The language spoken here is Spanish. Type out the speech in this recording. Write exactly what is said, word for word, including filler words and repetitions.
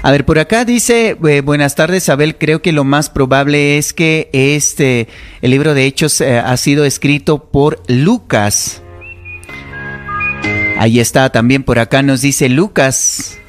A ver, por acá dice, eh, buenas tardes, Abel, creo que lo más probable es que este, el libro de Hechos eh, ha sido escrito por Lucas. Ahí está, también por acá nos dice Lucas.